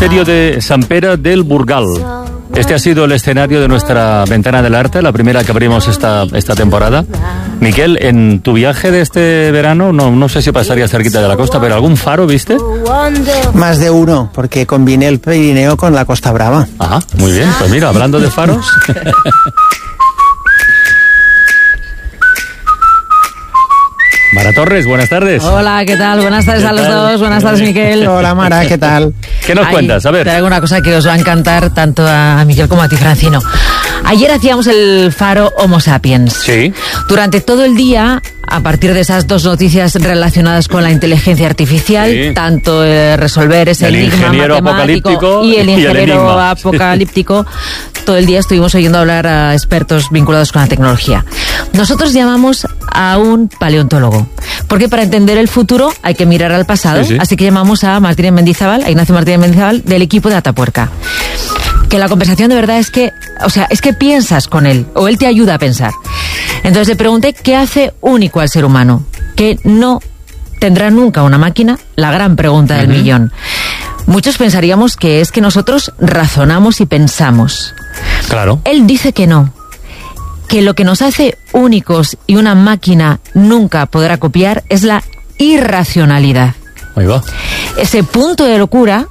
Monasterio de Sant Pere del Burgal. Este ha sido el escenario de nuestra Ventana del Arte, la primera que abrimos esta temporada. Miquel, en tu viaje de este verano, no sé si pasaría cerquita de la costa, pero ¿algún faro viste? Más de uno, porque combiné el Pirineo con la Costa Brava. Ah, muy bien. Pues mira, hablando de faros... Mara Torres, buenas tardes. Hola, ¿qué tal? Buenas tardes a los dos. Buenas tardes, Miquel. Hola, Mara, ¿qué tal? ¿Qué nos cuentas? A ver. Te hago una cosa que os va a encantar tanto a Miquel como a ti, Francino. Ayer hacíamos el faro Homo Sapiens. Sí. Durante todo el día, a partir de esas dos noticias relacionadas con la inteligencia artificial, sí, tanto resolver ese enigma matemático y el ingeniero apocalíptico, todo el día estuvimos oyendo hablar a expertos vinculados con la tecnología. Nosotros llamamos a un paleontólogo, porque para entender el futuro hay que mirar al pasado, sí. Así que llamamos a Martínez Mendizábal, a Ignacio Martínez Mendizábal, del equipo de Atapuerca. Que la conversación de verdad es que piensas con él, o él te ayuda a pensar. Entonces le pregunté qué hace único al ser humano, que no tendrá nunca una máquina, la gran pregunta del millón. Muchos pensaríamos que es que nosotros razonamos y pensamos. Claro. Él dice que no, que lo que nos hace únicos y una máquina nunca podrá copiar es la irracionalidad. Ahí va. Ese punto de locura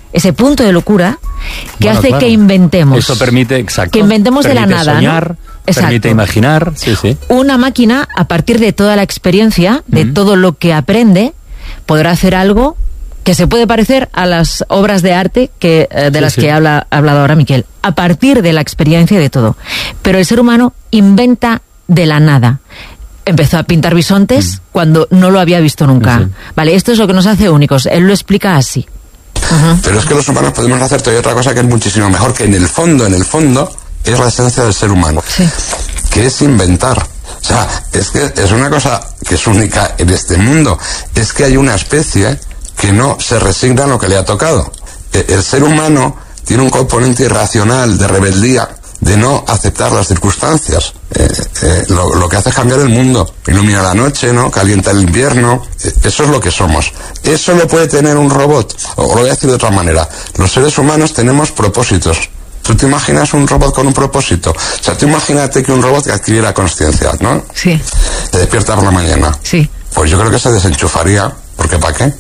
que hace que inventemos. Eso permite, exacto. Que inventemos permite de la nada, soñar, ¿no? Permite imaginar, sí. Una máquina, a partir de toda la experiencia, de todo lo que aprende, podrá hacer algo que se puede parecer a las obras de arte de las que ha hablado ahora Miquel, a partir de la experiencia y de todo. Pero el ser humano inventa de la nada. Empezó a pintar bisontes cuando no lo había visto nunca. Sí. Vale, esto es lo que nos hace únicos. Él lo explica así. Pero es que los humanos podemos hacer todavía otra cosa que es muchísimo mejor, que en el fondo, es la esencia del ser humano, que es inventar. O sea, es que es una cosa que es única en este mundo, es que hay una especie que no se resigna a lo que le ha tocado. El ser humano tiene un componente irracional de rebeldía, de no aceptar las circunstancias. Lo que hace es cambiar el mundo, ilumina la noche, ¿no? Calienta el invierno. Eso es lo que somos. Eso lo puede tener un robot. O lo voy a decir de otra manera. Los seres humanos tenemos propósitos. ¿Tú te imaginas un robot con un propósito? O sea, tú imagínate que un robot que adquiriera conciencia, ¿no? Sí. Te despierta por la mañana. Sí. Pues yo creo que se desenchufaría, porque ¿para qué?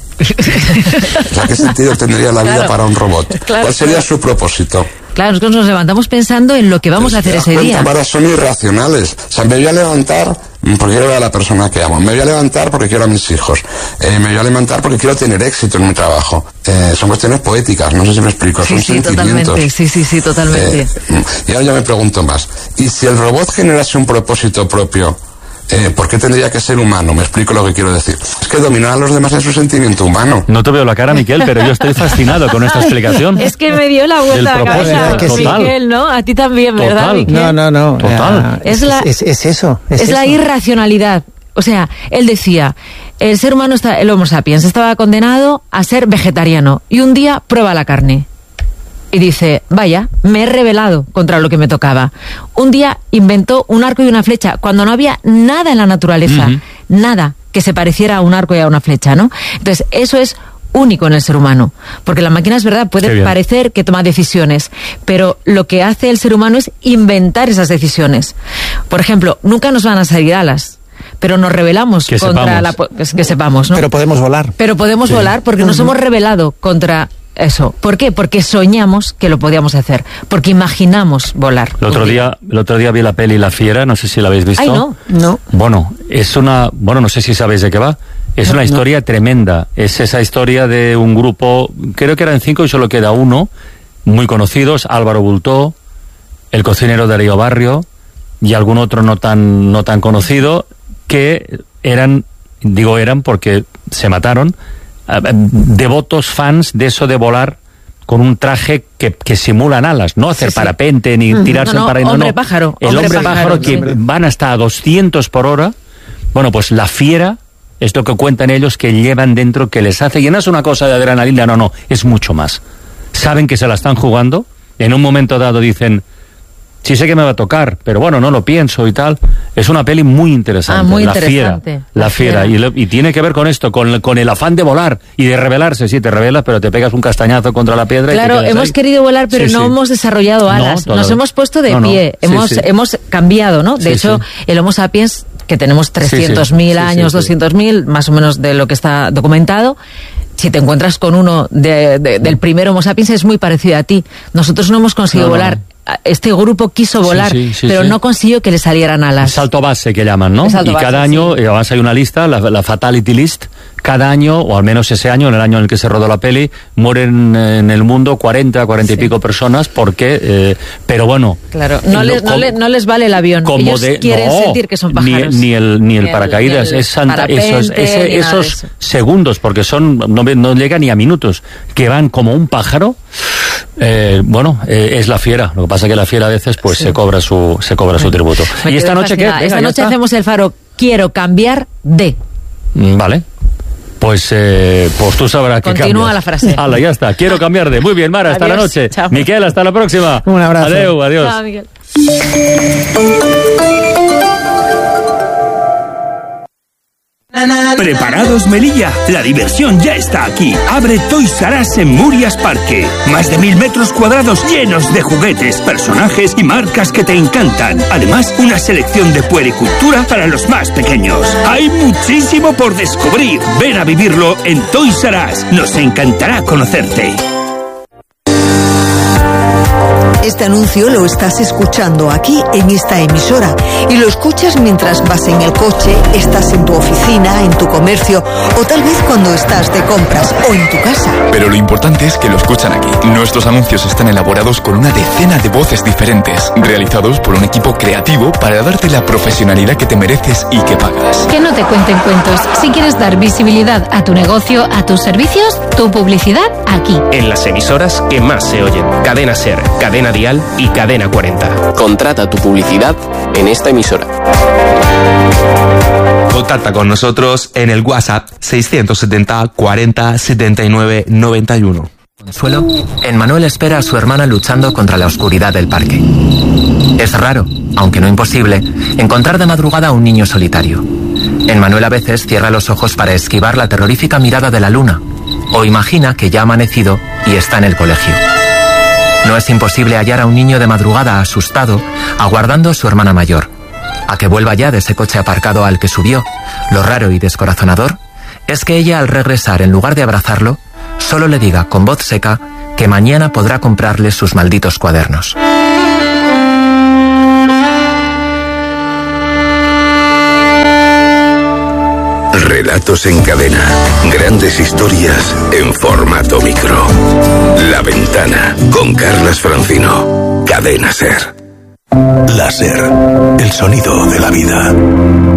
O sea, ¿qué sentido tendría la vida para un robot? ¿Cuál sería su propósito? Claro, nosotros nos levantamos pensando en lo que vamos a hacer ese día. Ahora son irracionales. O sea, me voy a levantar porque quiero ver a la persona que amo. Me voy a levantar porque quiero a mis hijos. Me voy a levantar porque quiero tener éxito en mi trabajo. Son cuestiones poéticas, no sé si me explico. Son sentimientos. Totalmente. Sí, totalmente. Y ahora yo me pregunto más. ¿Y si el robot generase un propósito propio? ¿Por qué tendría que ser humano? Me explico lo que quiero decir. Es que dominar a los demás es su sentimiento humano. No te veo la cara, Miquel, pero yo estoy fascinado con esta explicación. Es que me dio la vuelta a la cabeza, Miquel, ¿no? A ti también, ¿verdad, Miquel? No. Total. Es eso. Es la irracionalidad. O sea, él decía, el ser humano, el Homo sapiens, estaba condenado a ser vegetariano. Y un día prueba la carne. Y dice, vaya, me he rebelado contra lo que me tocaba. Un día inventó un arco y una flecha, cuando no había nada en la naturaleza, nada que se pareciera a un arco y a una flecha, ¿no? Entonces, eso es único en el ser humano. Porque la máquina, es verdad, puede parecer que toma decisiones, pero lo que hace el ser humano es inventar esas decisiones. Por ejemplo, nunca nos van a salir alas, pero nos rebelamos contra que sepamos, ¿no? Pero podemos volar. Pero podemos volar porque nos hemos rebelado contra eso. ¿Por qué? Porque soñamos que lo podíamos hacer, porque imaginamos volar. El otro día vi la peli La Fiera, no sé si la habéis visto. Ay, no. Bueno, no sé si sabéis de qué va. Es una historia tremenda. Es esa historia de un grupo, creo que eran 5 y solo queda uno, muy conocidos, Álvaro Bultó, el cocinero de Darío Barrio y algún otro no tan conocido, que eran porque se mataron, devotos fans de eso de volar con un traje que simulan alas, no hacer parapente ni tirarse en paracaídas. Hombre pájaro. El hombre pájaro que van hasta 200 por hora. Bueno, pues la fiera es lo que cuentan ellos que llevan dentro, que les hace, y no es una cosa de adrenalina, no, es mucho más. Saben que se la están jugando, en un momento dado dicen, sí sé que me va a tocar, pero bueno, no lo pienso y tal. Es una peli muy interesante. Muy La interesante. Fiera. La Fiera. Y tiene que ver con esto, con el afán de volar y de rebelarse. Sí, te rebelas, pero te pegas un castañazo contra la piedra. Claro, y te quedas hemos ahí. querido volar, pero no hemos desarrollado alas. Nos hemos puesto de pie. Hemos cambiado, ¿no? De hecho, el Homo sapiens, que tenemos 300.000 años, 200.000, más o menos de lo que está documentado. Si te encuentras con uno del primer Homo sapiens, es muy parecido a ti. Nosotros no hemos conseguido volar. Este grupo quiso volar, pero no consiguió que le salieran alas. Salto base que llaman, ¿no? Y cada año, además hay una lista, la Fatality List, cada año, o al menos ese año, en el año en el que se rodó la peli, mueren en el mundo 40 y pico personas, porque, pero bueno... Claro, no les vale el avión, ellos quieren sentir que son pájaros. Ni el paracaídas, esos segundos, porque no llega ni a minutos, que van como un pájaro, es la fiera. Lo que pasa es que la fiera a veces pues se cobra su tributo. ¿Y esta noche qué? Venga, esta noche hacemos el faro Quiero cambiar de... Vale. Pues tú sabrás que continúa la frase. Hala, ya está. Quiero cambiar de... Muy bien, Mara, hasta la noche. Chao. Miquel, hasta la próxima. Un abrazo. Adiós. Chao, Miguel. ¿Preparados, Melilla? La diversión ya está aquí. Abre Toys R Us en Murias Parque. Más de 1000 metros cuadrados llenos de juguetes, personajes y marcas que te encantan. Además, una selección de puericultura para los más pequeños. Hay muchísimo por descubrir. Ven a vivirlo en Toys R Us. Nos encantará conocerte. Este anuncio lo estás escuchando aquí en esta emisora y lo escuchas mientras vas en el coche, estás en tu oficina, en tu comercio o tal vez cuando estás de compras o en tu casa. Pero lo importante es que lo escuchan aquí. Nuestros anuncios están elaborados con una decena de voces diferentes, realizados por un equipo creativo para darte la profesionalidad que te mereces y que pagas. Que no te cuenten cuentos. Si quieres dar visibilidad a tu negocio, a tus servicios, tu publicidad aquí. En las emisoras que más se oyen. Cadena SER, Cadena Dial y Cadena 40. Contrata tu publicidad en esta emisora. Contacta con nosotros en el WhatsApp 670 40 79 91. Consuelo, Emmanuel espera a su hermana luchando contra la oscuridad del parque. Es raro, aunque no imposible, encontrar de madrugada a un niño solitario. Emmanuel a veces cierra los ojos para esquivar la terrorífica mirada de la luna, o imagina que ya ha amanecido y está en el colegio. No es imposible hallar a un niño de madrugada asustado, aguardando a su hermana mayor, a que vuelva ya de ese coche aparcado al que subió. Lo raro y descorazonador es que ella, al regresar, en lugar de abrazarlo, solo le diga con voz seca que mañana podrá comprarle sus malditos cuadernos. Relatos en cadena. Grandes historias en formato micro. La Ventana con Carlas Francino. Cadena SER. La SER. El sonido de la vida.